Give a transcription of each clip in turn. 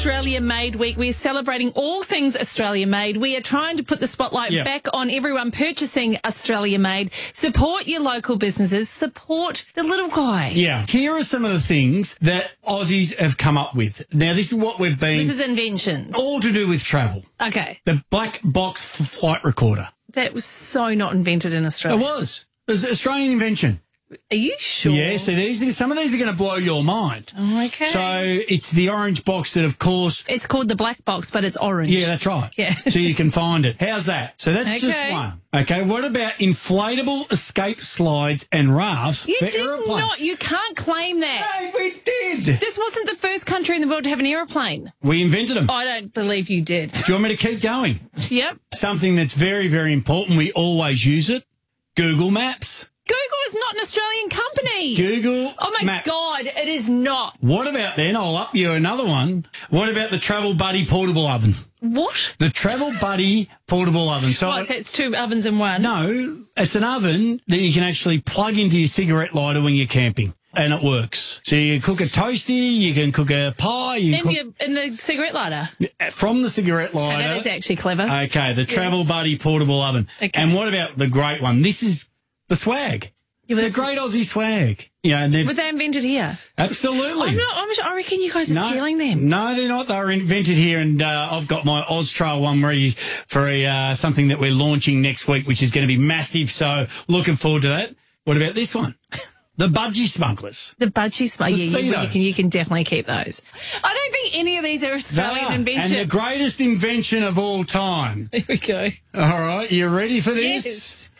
Australia Made Week. We're celebrating all things Australia Made. We are trying to put the spotlight back on everyone purchasing Australia Made. Support your local businesses. Support the little guy. Yeah. Here are some of the things that Aussies have come up with. Now, this is what we've been... This is inventions. All to do with travel. Okay. The black box flight recorder. That was so not invented in Australia. It was. It was an Australian invention. Are you sure? Yeah, so some of these are going to blow your mind. Okay. So it's the orange box that, of course... It's called the black box, but it's orange. Yeah, that's right. Yeah. So you can find it. How's that? So that's just one. Okay, what about inflatable escape slides and rafts You for did aeroplanes? not. You can't claim that. Hey, we did. This wasn't the first country in the world to have an aeroplane. We invented them. I don't believe you did. Do you want me to keep going? Yep. Something that's very, very important. We always use it. Google Maps. Google is not an Australian company. Google Oh, my Maps. God, it is not. What about then? I'll up you another one. What about the Travel Buddy portable oven? What? The Travel Buddy portable oven. So it's two ovens in one? No, it's an oven that you can actually plug into your cigarette lighter when you're camping. And it works. So you can cook a toasty, you can cook a pie. In the cigarette lighter? From the cigarette lighter. Okay, that is actually clever. Okay, the Travel Buddy portable oven. Okay. And what about the great one? This is the swag. Yeah, the great Aussie swag. Yeah, were they invented here? Absolutely. I reckon you guys are stealing them. No, they're not. They were invented here, and I've got my Austrail one ready for something that we're launching next week, which is going to be massive. So looking forward to that. What about this one? The Budgie Smugglers. The Budgie Smugglers. Yeah, you can definitely keep those. I don't think any of these are Australian inventions. And the greatest invention of all time. Here we go. All right, you ready for this? Yes.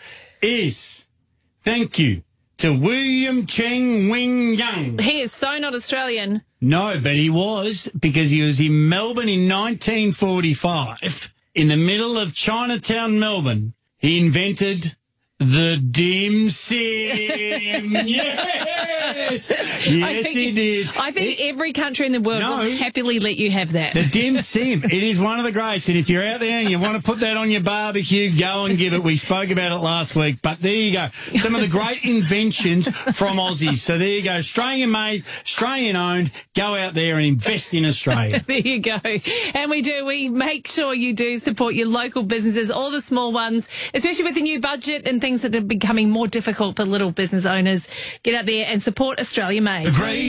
Is thank you to William Cheng Wing Young. He is so not Australian. No, but he was, because he was in Melbourne in 1945. In the middle of Chinatown, Melbourne, he invented the dim sim. Yes. Yes, he did. I think every country in the world will happily let you have that. The dim sim. It is one of the greats. And if you're out there and you want to put that on your barbecue, go and give it. We spoke about it last week. But there you go. Some of the great inventions from Aussies. So there you go. Australian made, Australian owned. Go out there and invest in Australia. There you go. And we do. We make sure you do support your local businesses, all the small ones, especially with the new budget and things that are becoming more difficult for little business owners. Get out there and support Australia Made.